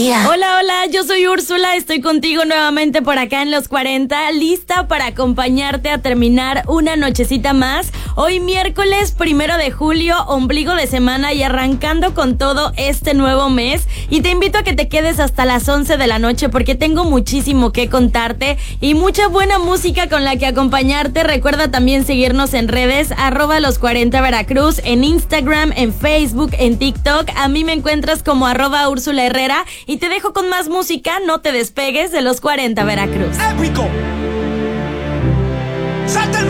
Hola, hola, yo soy Úrsula, estoy contigo nuevamente por acá en Los 40, lista para acompañarte a terminar una nochecita más. Hoy miércoles 1 de julio, ombligo de semana y arrancando con todo este nuevo mes. Y te invito a que te quedes hasta las 11 de la noche porque tengo muchísimo que contarte y mucha buena música con la que acompañarte. Recuerda también seguirnos en redes, @los40 Veracruz, en Instagram, en Facebook, en TikTok. A mí me encuentras como @Úrsula Herrera. Y te dejo con más música, no te despegues de Los 40 Veracruz. Épico. Salta el